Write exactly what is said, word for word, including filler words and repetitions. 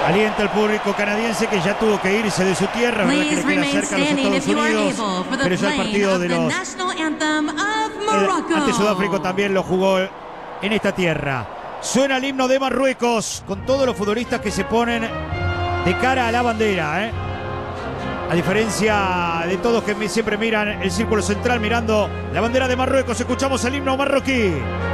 Alienta el público canadiense que ya tuvo que irse de su tierra, verdad que le queda cerca a los Estados Unidos, pero ya el partido de los eh, ante Sudáfrica también lo jugó en esta tierra. Suena el himno de Marruecos con todos los futbolistas que se ponen de cara a la bandera, ¿eh? A diferencia de todos que siempre miran el círculo central mirando la bandera de Marruecos, escuchamos el himno marroquí.